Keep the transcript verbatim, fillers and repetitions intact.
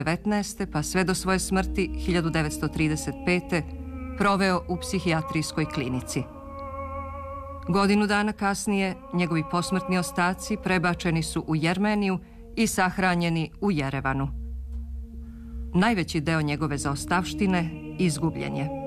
devetnaeste pa sve do svoje smrti hiljadu devetsto trideset pete proveo u psihijatrijskoj klinici. Godinu dana kasnije njegovi posmrtni ostaci prebačeni su u Jermeniju i sahranjeni u Jerevanu. Najveći deo njegove zaostavštine izgubljen je.